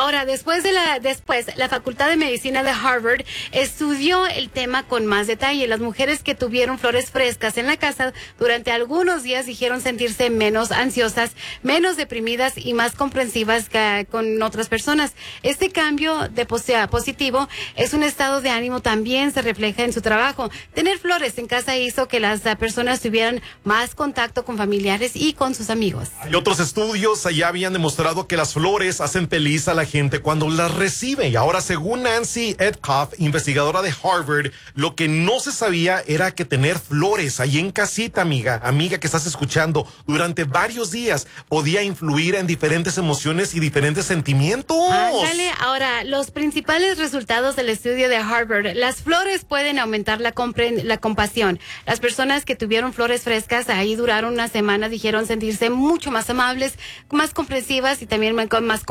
Ahora, después, la Facultad de Medicina de Harvard estudió el tema con más detalle. Las mujeres que tuvieron flores frescas en la casa durante algunos días dijeron sentirse menos ansiosas, menos deprimidas y más comprensivas con otras personas. Este cambio de positivo es un estado de ánimo, también se refleja en su trabajo. Tener flores en casa hizo que las personas tuvieran más contacto con familiares y con sus amigos. Y otros estudios allá habían demostrado que las flores hacen feliz a la gente cuando las recibe. Y ahora, según Nancy Edkoff, investigadora de Harvard, lo que no se sabía era que tener flores ahí en casita, amiga que estás escuchando, durante varios días podía influir en diferentes emociones y diferentes sentimientos. Ándale. Ahora, los principales resultados del estudio de Harvard: las flores pueden aumentar la compasión. Las personas que tuvieron flores frescas ahí duraron una semana dijeron sentirse mucho más amables, más comprensivas y también con más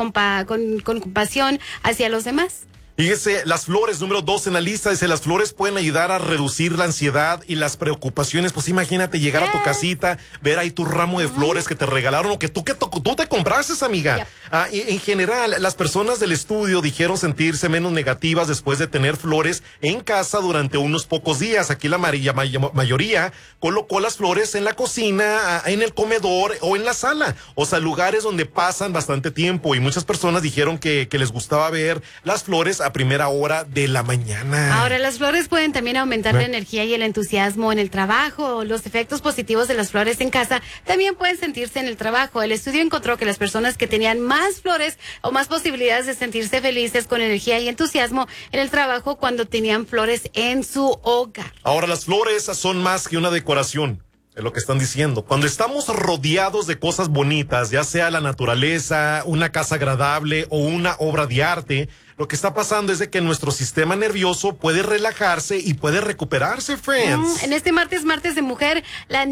compasión hacia los demás. Fíjese, las flores, número 2 en la lista, dice, las flores pueden ayudar a reducir la ansiedad y las preocupaciones. Pues imagínate llegar a tu casita, ver ahí tu ramo de flores que te regalaron o que tú te compraste, amiga. Y en general, las personas del estudio dijeron sentirse menos negativas después de tener flores en casa durante unos pocos días. Aquí la mayoría colocó las flores en la cocina, en el comedor o en la sala. O sea, lugares donde pasan bastante tiempo. Y muchas personas dijeron que les gustaba ver las flores a primera hora de la mañana. Ahora, las flores pueden también aumentar la energía y el entusiasmo en el trabajo. Los efectos positivos de las flores en casa también pueden sentirse en el trabajo. El estudio encontró que las personas que tenían más flores o más posibilidades de sentirse felices con energía y entusiasmo en el trabajo cuando tenían flores en su hogar. Ahora, las flores son más que una decoración. Es lo que están diciendo. Cuando estamos rodeados de cosas bonitas, ya sea la naturaleza, una casa agradable o una obra de arte, lo que está pasando es de que nuestro sistema nervioso puede relajarse y puede recuperarse, friends. En este martes de mujer, la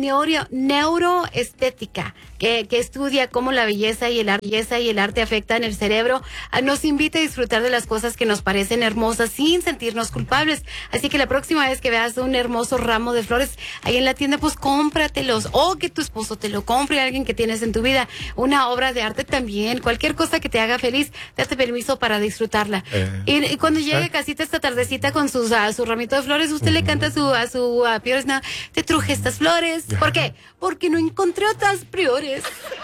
neuroestética, que estudia cómo la belleza y el arte afectan el cerebro, nos invita a disfrutar de las cosas que nos parecen hermosas sin sentirnos culpables. Así que la próxima vez que veas un hermoso ramo de flores ahí en la tienda, pues cómpratelos, o que tu esposo te lo compre, alguien que tienes en tu vida. Una obra de arte también, cualquier cosa que te haga feliz, date permiso para disfrutarla. Y cuando llegue a casita esta tardecita con su ramito de flores, usted le canta a su Piores, te truje estas flores. ¿Por qué? Porque no encontré otras priores.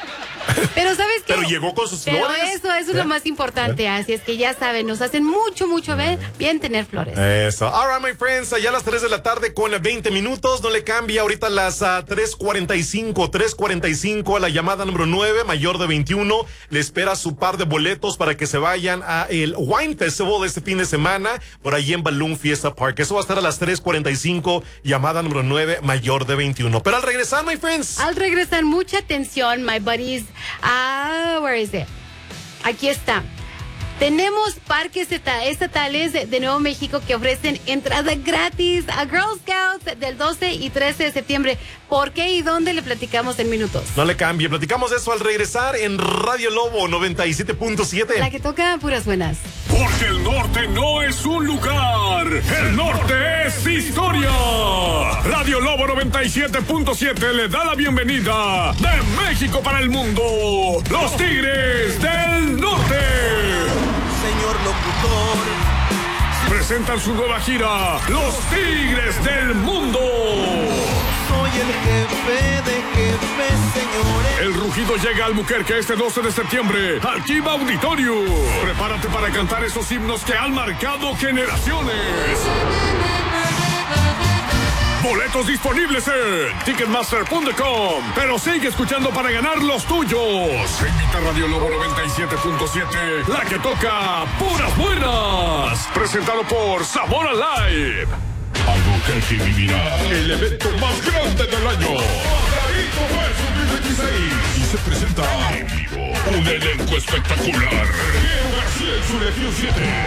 Pero ¿sabes qué? Pero llegó con sus flores. Eso es lo más importante. Así es que ya saben, nos hacen mucho bien tener flores. Eso. All right, my friends, allá a las 3 de la tarde con 20 minutos. No le cambia ahorita las 3:45 a la llamada número 9, mayor de 21. Le espera su par de boletos para que se vayan a el Wine Festival de este fin de semana por allí en Balloon Fiesta Park. Eso va a estar a las 3:45, llamada número 9, mayor de 21. Pero al regresar, my friends. Al regresar, mucha atención, my buddies. Where is it? Aquí está. Tenemos parques estatales de Nuevo México que ofrecen entrada gratis a Girl Scouts del 12 y 13 de septiembre. ¿Por qué y dónde? Le platicamos en minutos. No le cambie, platicamos eso al regresar en Radio Lobo 97.7. La que toca puras buenas. Porque el norte no es un lugar, el norte es historia. Radio Lobo 97.7 le da la bienvenida de México para el mundo, los Tigres del Norte. Señor locutor, presentan su nueva gira, Los Tigres del Mundo. Soy el jefe de jefes, señores. El rugido llega al Albuquerque este 12 de septiembre, al Kiva Auditorio. Prepárate para cantar esos himnos que han marcado generaciones. Boletos disponibles en Ticketmaster.com. Pero sigue escuchando para ganar los tuyos. Invita Radio Lobo 97.7, la que toca puras buenas. Presentado por Sabor Alive. Albuquerque vivirá el evento más grande del año. Margarito Versus 2026. Y se presenta en vivo un elenco espectacular. Diego García en su Legión 7.